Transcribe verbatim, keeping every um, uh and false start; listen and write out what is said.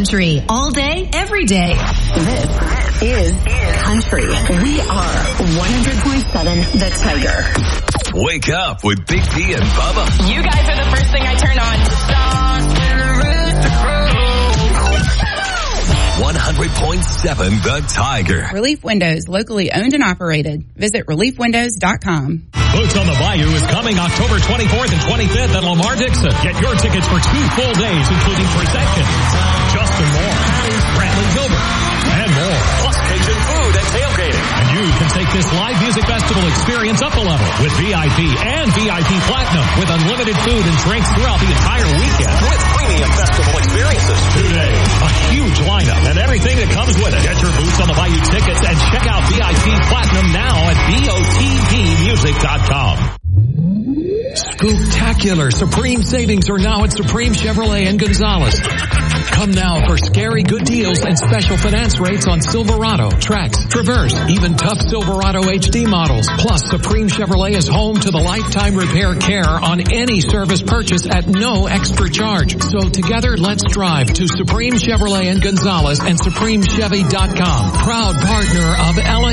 country. All day, every day. This is country. We are one hundred point seven The Tiger. Wake up with Big P and Bubba. You guys are the first thing I turn on. one hundred point seven The Tiger. Relief Windows, locally owned and operated. Visit relief windows dot com. Boots on the Bayou is coming October twenty-fourth and twenty-fifth at Lamar Dixon. Get your tickets for two full days, including processions, Justin Moore, Brantley Gilbert, and more. Plus Cajun food and tailgating. And you can take this live music festival experience up a level with V I P and V I P Platinum with unlimited food and drinks throughout the entire weekend. With premium festival experiences. Today, a huge lineup and everything that comes with it. Get your Boots on the Bayou tickets and check out V I P Platinum now at B O T D music dot com. Spooktacular Supreme savings are now at Supreme Chevrolet and Gonzales. Come now for scary good deals and special finance rates on Silverado, Trax, Traverse, even tough Silverado H D models. Plus, Supreme Chevrolet is home to the lifetime repair care on any service purchase at no extra charge. So together, let's drive to Supreme Chevrolet and Gonzales and Supreme Chevy dot com. Proud partner of L A